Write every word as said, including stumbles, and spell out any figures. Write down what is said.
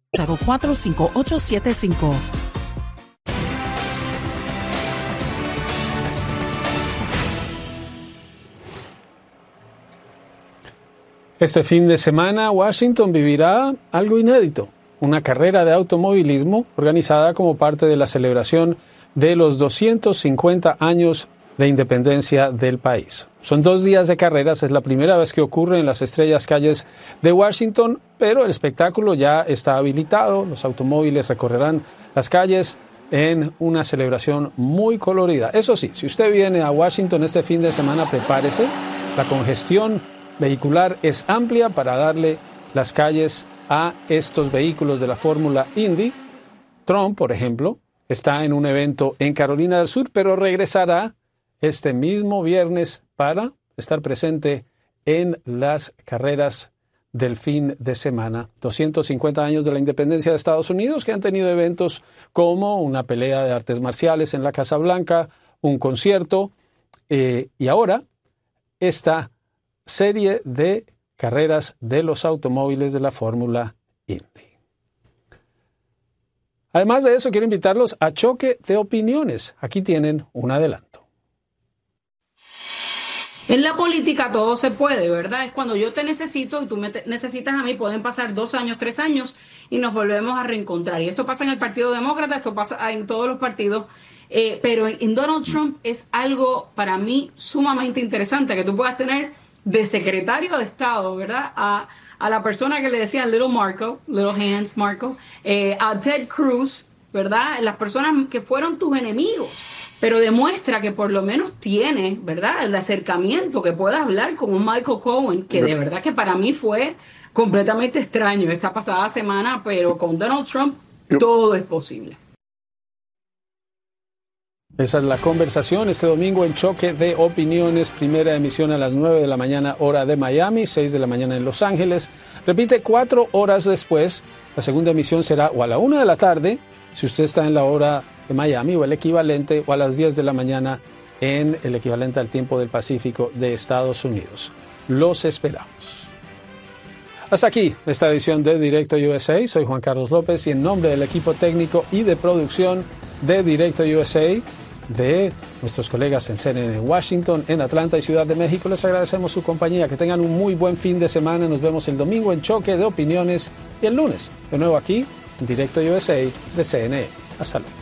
cero cuatro cinco ocho siete cinco. Este fin de semana, Washington vivirá algo inédito, una carrera de automovilismo organizada como parte de la celebración de los doscientos cincuenta años de independencia del país. Son dos días de carreras, es la primera vez que ocurre en las estrellas calles de Washington, pero el espectáculo ya está habilitado, los automóviles recorrerán las calles en una celebración muy colorida. Eso sí, si usted viene a Washington este fin de semana, prepárese, la congestión vehicular es amplia para darle las calles a estos vehículos de la Fórmula Indy. Trump, por ejemplo, está en un evento en Carolina del Sur, pero regresará este mismo viernes para estar presente en las carreras del fin de semana. doscientos cincuenta años de la independencia de Estados Unidos, que han tenido eventos como una pelea de artes marciales en la Casa Blanca, un concierto, eh, y ahora esta serie de carreras de los automóviles de la Fórmula Indy. Además de eso, quiero invitarlos a Choque de Opiniones. Aquí tienen un adelanto. En la política todo se puede, ¿verdad? Es cuando yo te necesito y tú me necesitas a mí, pueden pasar dos años, tres años y nos volvemos a reencontrar. Y esto pasa en el Partido Demócrata, esto pasa en todos los partidos, eh, pero en Donald Trump es algo para mí sumamente interesante, que tú puedas tener de secretario de Estado, ¿verdad? A, a la persona que le decían Little Marco, Little Hands Marco, eh, a Ted Cruz, ¿verdad? Las personas que fueron tus enemigos, pero demuestra que por lo menos tiene, ¿verdad? El acercamiento, que pueda hablar con un Michael Cohen, que de verdad que para mí fue completamente extraño esta pasada semana, pero con Donald Trump todo es posible. Esa es la conversación este domingo en Choque de Opiniones, primera emisión a las nueve de la mañana hora de Miami, seis de la mañana en Los Ángeles. Repite cuatro horas después, la segunda emisión será o a la una de la tarde, si usted está en la hora de Miami, o el equivalente, o a las diez de la mañana en el equivalente al tiempo del Pacífico de Estados Unidos. Los esperamos. Hasta aquí esta edición de Directo U S A. Soy Juan Carlos López y en nombre del equipo técnico y de producción de Directo U S A, de nuestros colegas en C N N en Washington, en Atlanta y Ciudad de México, les agradecemos su compañía. Que tengan un muy buen fin de semana. Nos vemos el domingo en Choque de Opiniones y el lunes de nuevo aquí en Directo U S A de C N N. Hasta luego.